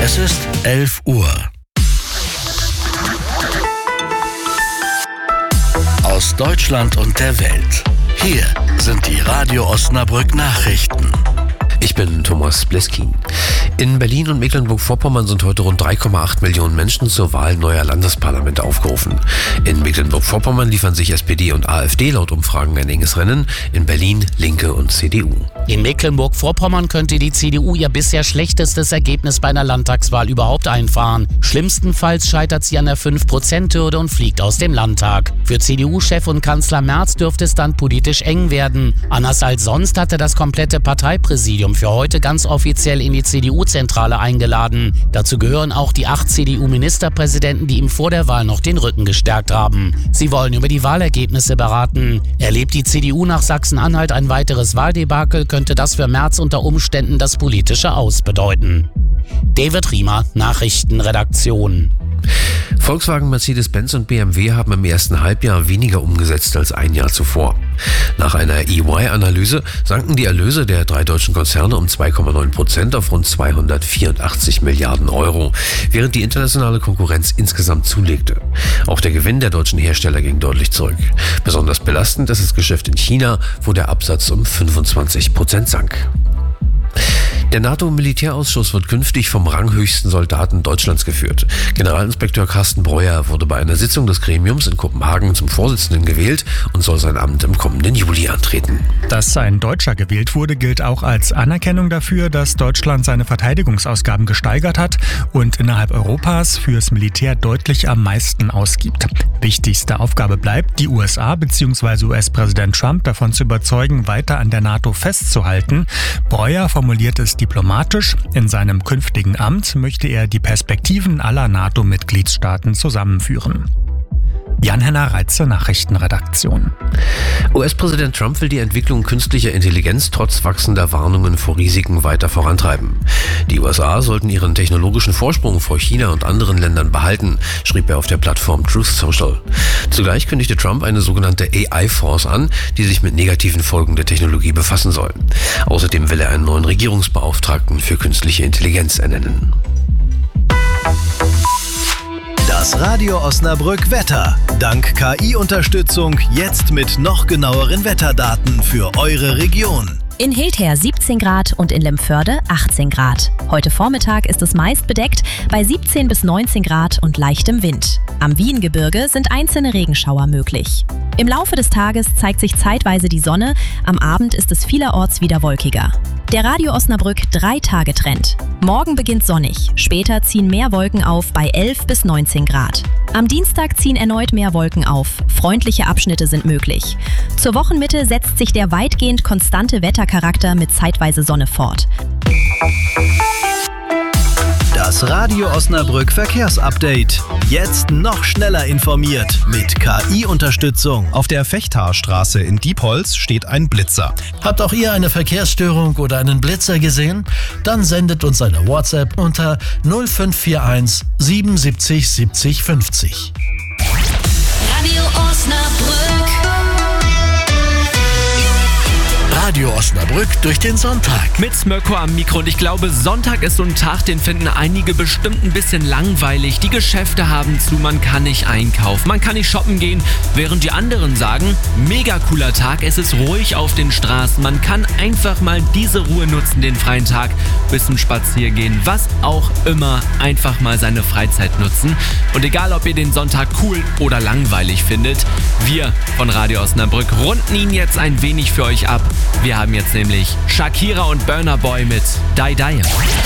Es ist 11 Uhr. Aus Deutschland und der Welt. Hier sind die Radio Osnabrück Nachrichten. Ich bin Thomas Bleskin. In Berlin und Mecklenburg-Vorpommern sind heute rund 3,8 Millionen Menschen zur Wahl neuer Landesparlamente aufgerufen. In Mecklenburg-Vorpommern liefern sich SPD und AfD laut Umfragen ein enges Rennen, in Berlin Linke und CDU. In Mecklenburg-Vorpommern könnte die CDU ihr bisher schlechtestes Ergebnis bei einer Landtagswahl überhaupt einfahren. Schlimmstenfalls scheitert sie an der 5%-Hürde und fliegt aus dem Landtag. Für CDU-Chef und Kanzler Merz dürfte es dann politisch eng werden. Anders als sonst hatte das komplette Parteipräsidium für heute ganz offiziell in die CDU-Zentrale eingeladen. Dazu gehören auch die 8 CDU-Ministerpräsidenten, die ihm vor der Wahl noch den Rücken gestärkt haben. Sie wollen über die Wahlergebnisse beraten. Erlebt die CDU nach Sachsen-Anhalt ein weiteres Wahldebakel, könnte das für Merz unter Umständen das politische Aus bedeuten. David Riemer, Nachrichtenredaktion. Volkswagen, Mercedes-Benz und BMW haben im ersten Halbjahr weniger umgesetzt als ein Jahr zuvor. Nach einer EY-Analyse sanken die Erlöse der 3 deutschen Konzerne um 2,9% auf rund 284 Milliarden Euro, während die internationale Konkurrenz insgesamt zulegte. Auch der Gewinn der deutschen Hersteller ging deutlich zurück. Besonders belastend ist das Geschäft in China, wo der Absatz um 25% sank. Der NATO-Militärausschuss wird künftig vom ranghöchsten Soldaten Deutschlands geführt. Generalinspekteur Carsten Breuer wurde bei einer Sitzung des Gremiums in Kopenhagen zum Vorsitzenden gewählt und soll sein Amt im kommenden Juli antreten. Dass ein Deutscher gewählt wurde, gilt auch als Anerkennung dafür, dass Deutschland seine Verteidigungsausgaben gesteigert hat und innerhalb Europas fürs Militär deutlich am meisten ausgibt. Wichtigste Aufgabe bleibt, die USA bzw. US-Präsident Trump davon zu überzeugen, weiter an der NATO festzuhalten. Breuer formuliert es diplomatisch. In seinem künftigen Amt möchte er die Perspektiven aller NATO-Mitgliedstaaten zusammenführen. Jan-Henner Reitze, Nachrichtenredaktion. US-Präsident Trump will die Entwicklung künstlicher Intelligenz trotz wachsender Warnungen vor Risiken weiter vorantreiben. Die USA sollten ihren technologischen Vorsprung vor China und anderen Ländern behalten, schrieb er auf der Plattform Truth Social. Zugleich kündigte Trump eine sogenannte AI-Force an, die sich mit negativen Folgen der Technologie befassen soll. Außerdem will er einen neuen Regierungsbeauftragten für künstliche Intelligenz ernennen. Das Radio Osnabrück Wetter. Dank KI-Unterstützung jetzt mit noch genaueren Wetterdaten für eure Region. In Hildherr 17 Grad und in Lemförde 18 Grad. Heute Vormittag ist es meist bedeckt bei 17 bis 19 Grad und leichtem Wind. Am Wiehengebirge sind einzelne Regenschauer möglich. Im Laufe des Tages zeigt sich zeitweise die Sonne, am Abend ist es vielerorts wieder wolkiger. Der Radio Osnabrück 3-Tage-Trend. Morgen beginnt sonnig, später ziehen mehr Wolken auf bei 11 bis 19 Grad. Am Dienstag ziehen erneut mehr Wolken auf, freundliche Abschnitte sind möglich. Zur Wochenmitte setzt sich der weitgehend konstante Wettercharakter mit zeitweise Sonne fort. Das Radio Osnabrück Verkehrsupdate. Jetzt noch schneller informiert mit KI-Unterstützung. Auf der Fechthaarstraße in Diepholz steht ein Blitzer. Habt auch ihr eine Verkehrsstörung oder einen Blitzer gesehen? Dann sendet uns eine WhatsApp unter 0541 77 70 50. Radio Osnabrück. Radio Osnabrück durch den Sonntag. Mit Smöko am Mikro und ich glaube, Sonntag ist so ein Tag, den finden einige bestimmt ein bisschen langweilig. Die Geschäfte haben zu, man kann nicht einkaufen, man kann nicht shoppen gehen, während die anderen sagen, mega cooler Tag, es ist ruhig auf den Straßen, man kann einfach mal diese Ruhe nutzen, den freien Tag, bisschen spazieren gehen, was auch immer, einfach mal seine Freizeit nutzen. Und egal, ob ihr den Sonntag cool oder langweilig findet, wir von Radio Osnabrück runden ihn jetzt ein wenig für euch ab. Wir haben jetzt nämlich Shakira und Burna Boy mit Die Die.